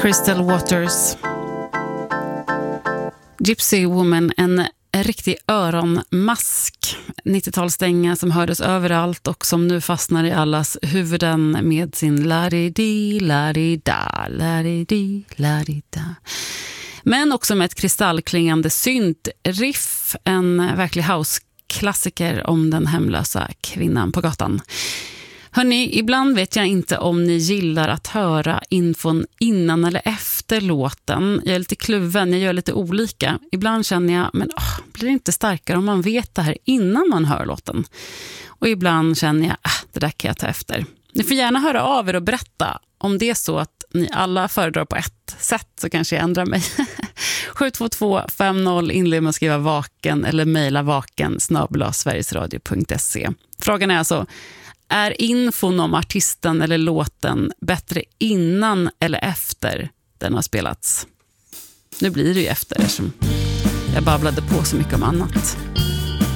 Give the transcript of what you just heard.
Crystal Waters. Gypsy Woman, en riktig öronmask. 90-talsdänga som hördes överallt och som nu fastnar i allas huvuden med sin la-di-di, la-di-da, la-di-di, la-di-da. Men också med ett kristallklingande synt-riff, en verklig house-klassiker om den hemlösa kvinnan på gatan. Hörrni, ibland vet jag inte om ni gillar att höra infon innan eller efter låten. Jag är lite kluven, jag gör lite olika. Ibland känner jag, men blir det inte starkare om man vet det här innan man hör låten? Och ibland känner jag, det där kan jag ta efter. Ni får gärna höra av er och berätta. Om det är så att ni alla föredrar på ett sätt så kanske jag ändrar mig. 722-50 inled med att skriva vaken eller mejla vaken@sverigesradio.se. Frågan är alltså, är infon om artisten eller låten bättre innan eller efter den har spelats? Nu blir det ju efter, eftersom jag babblade på så mycket om annat.